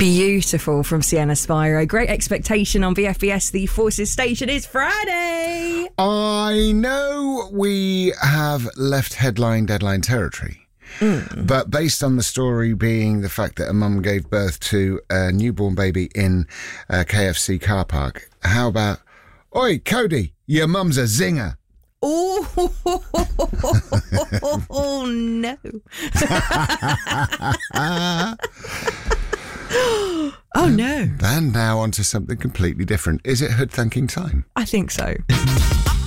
Beautiful from Sienna Spiro. Great Expectation on VFBS, the Forces station. Is Friday. I know we have left headline deadline territory, but based on the story being the fact that a mum gave birth to a newborn baby in a KFC car park, how about, oi, Cody, your mum's a zinger. Oh, no. Oh, no. And now on to something completely different. Is it hood thanking time? I think so.